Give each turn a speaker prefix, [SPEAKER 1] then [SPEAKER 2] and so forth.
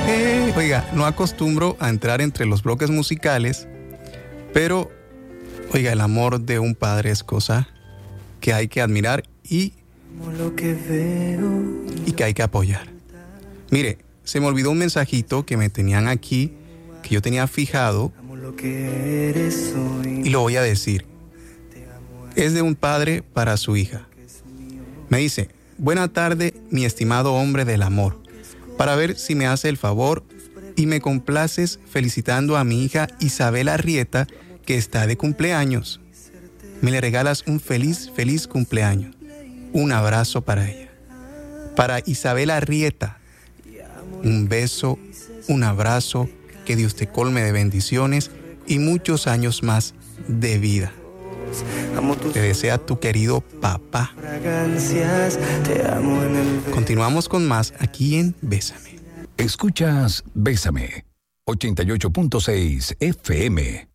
[SPEAKER 1] Oiga, no acostumbro a entrar entre los bloques musicales, pero, oiga, el amor de un padre es cosa que hay que admirar y que hay que apoyar. Mire, se me olvidó un mensajito que me tenían aquí, que yo tenía fijado, y lo voy a decir. Es de un padre para su hija. Me dice: buena tarde, mi estimado hombre del amor. Para ver si me hace el favor y me complaces felicitando a mi hija Isabel Arrieta, que está de cumpleaños. Me le regalas un feliz cumpleaños. Un abrazo para ella. Para Isabel Arrieta, un beso, un abrazo, que Dios te colme de bendiciones y muchos años más de vida. Te desea tu querido papá. Continuamos con más aquí en Bésame.
[SPEAKER 2] Escuchas Bésame, 88.6 FM.